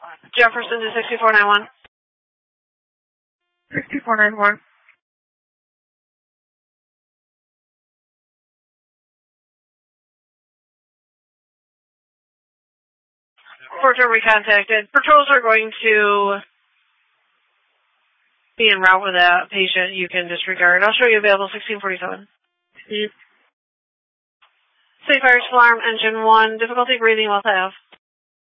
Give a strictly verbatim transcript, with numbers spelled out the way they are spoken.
Jefferson to sixty-four ninety-one. sixty-four ninety-one. Report to recontacted. Patrols are going to be en route with that patient. You can disregard. I'll show you available sixteen forty-seven. Steve. Safe Irish Alarm, engine one. Difficulty breathing, will have.